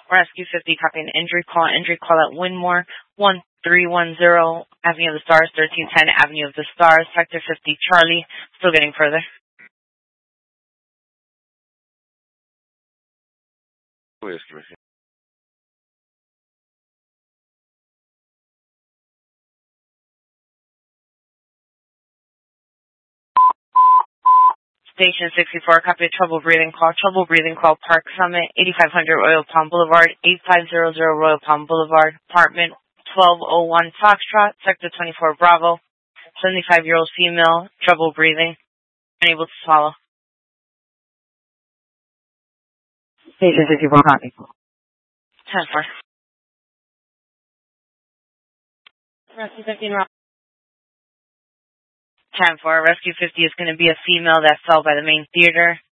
Rescue 50, copy an injury call. Injury call at Winmore, 1310 Avenue of the Stars, 1310 Avenue of the Stars, Sector 50, Charlie. Still getting further. Station 64, copy a trouble breathing call. Trouble breathing call, Park Summit, 8500 Royal Palm Boulevard, 8500 Royal Palm Boulevard, apartment 1201 Foxtrot, Sector 24 Bravo, 75-year-old female, trouble breathing, unable to swallow. Station 64, copy. 10-4. Rescue 15, 10-4. Rescue 50 is going to be a female that fell by the main theater.